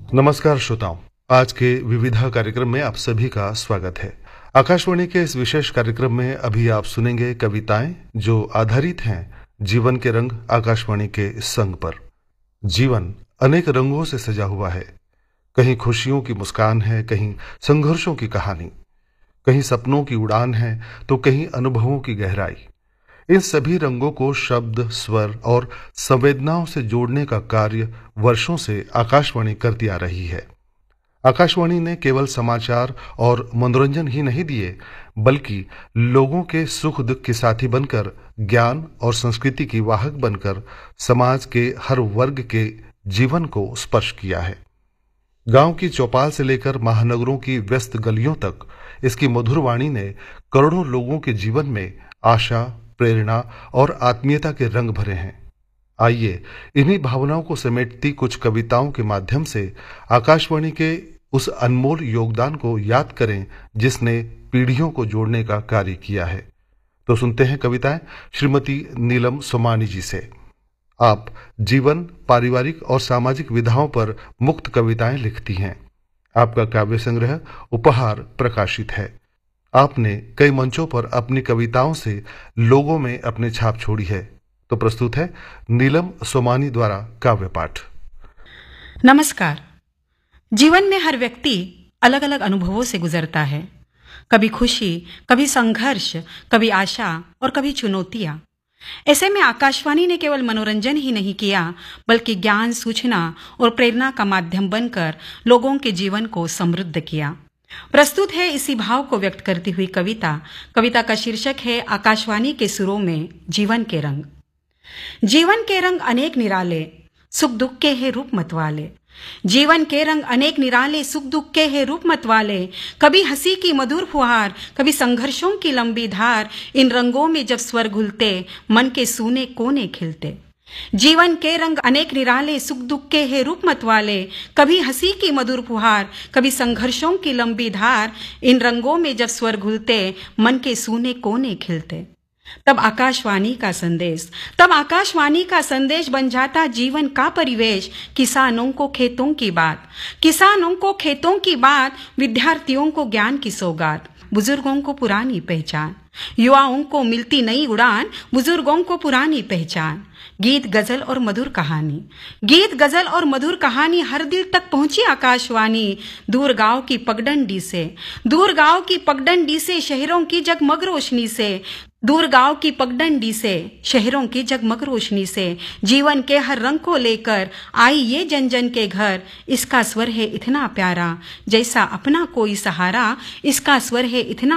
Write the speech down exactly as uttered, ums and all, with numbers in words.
नमस्कार श्रोताओं, आज के विविधा कार्यक्रम में आप सभी का स्वागत है। आकाशवाणी के इस विशेष कार्यक्रम में अभी आप सुनेंगे कविताएं जो आधारित हैं जीवन के रंग आकाशवाणी के संग पर। जीवन अनेक रंगों से सजा हुआ है। कहीं खुशियों की मुस्कान है, कहीं संघर्षों की कहानी, कहीं सपनों की उड़ान है तो कहीं अनुभवों की गहराई। इन सभी रंगों को शब्द, स्वर और संवेदनाओं से जोड़ने का कार्य वर्षों से आकाशवाणी करती आ रही है। आकाशवाणी ने केवल समाचार और मनोरंजन ही नहीं दिए, बल्कि लोगों के सुख दुख के साथी बनकर, ज्ञान और संस्कृति की वाहक बनकर समाज के हर वर्ग के जीवन को स्पर्श किया है। गांव की चौपाल से लेकर महानगरों की व्यस्त गलियों तक इसकी मधुर वाणी ने करोड़ों लोगों के जीवन में आशा, प्रेरणा और आत्मीयता के रंग भरे हैं। आइए इन्हीं भावनाओं को समेटती कुछ कविताओं के माध्यम से आकाशवाणी के उस अनमोल योगदान को याद करें जिसने पीढ़ियों को जोड़ने का कार्य किया है। तो सुनते हैं कविताएं श्रीमती नीलम सोमानी जी से। आप जीवन, पारिवारिक और सामाजिक विधाओं पर मुक्त कविताएं लिखती हैं। आपका काव्य संग्रह उपहार प्रकाशित है। आपने कई मंचों पर अपनी कविताओं से लोगों में अपनी छाप छोड़ी है। तो प्रस्तुत है नीलम सोमानी द्वारा काव्य पाठ। नमस्कार। जीवन में हर व्यक्ति अलग अलग अनुभवों से गुजरता है। कभी खुशी, कभी संघर्ष, कभी आशा और कभी चुनौतियां। ऐसे में आकाशवाणी ने केवल मनोरंजन ही नहीं किया, बल्कि ज्ञान, सूचना और प्रेरणा का माध्यम बनकर लोगों के जीवन को समृद्ध किया। प्रस्तुत है इसी भाव को व्यक्त करती हुई कविता। कविता का शीर्षक है आकाशवाणी के सुरों में जीवन के रंग। जीवन के रंग अनेक निराले, सुख दुख के है रूप मतवाले। जीवन के रंग अनेक निराले, सुख दुख के है रूप मतवाले। कभी हंसी की मधुर फुहार, कभी संघर्षों की लंबी धार। इन रंगों में जब स्वर घुलते, मन के सूने कोने खिलते। जीवन के रंग अनेक निराले, सुख दुख के है रूप मतवाले। कभी हंसी की मधुर फुहार, कभी संघर्षों की लंबी धार। इन रंगों में जब स्वर घुलते, मन के सूने कोने खिलते। तब आकाशवाणी का संदेश तब आकाशवाणी का संदेश बन जाता जीवन का परिवेश। किसानों को खेतों की बात, किसानों को खेतों की बात। विद्यार्थियों को ज्ञान की सौगात, बुजुर्गों को पुरानी पहचान। युवाओं को मिलती नई उड़ान, बुजुर्गों को पुरानी पहचान। गीत, गजल और मधुर कहानी, गीत, गजल और मधुर कहानी हर दिल तक पहुंची आकाशवाणी। दूर गांव की पगडंडी से, दूर गांव की पगडंडी से, शहरों की जगमग रोशनी से। दूर गांव की पगडंडी से, शहरों की जगमग रोशनी से। जीवन के हर रंग को लेकर आई ये जन जन के घर। इसका स्वर है इतना प्यारा, जैसा अपना कोई सहारा। इसका स्वर है इतना